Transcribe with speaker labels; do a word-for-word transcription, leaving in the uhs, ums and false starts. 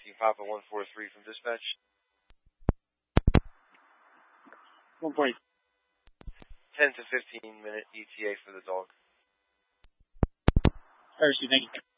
Speaker 1: Yankee Papa one four three from dispatch.
Speaker 2: one point.
Speaker 1: ten to fifteen minute E T A for the dog.
Speaker 2: All right, thank you.